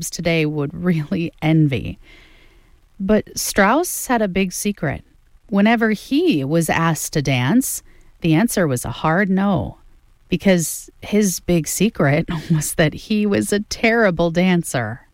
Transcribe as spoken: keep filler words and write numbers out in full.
today would really envy. But Strauss had a big secret. Whenever he was asked to dance, the answer was a hard no, because his big secret was that he was a terrible dancer.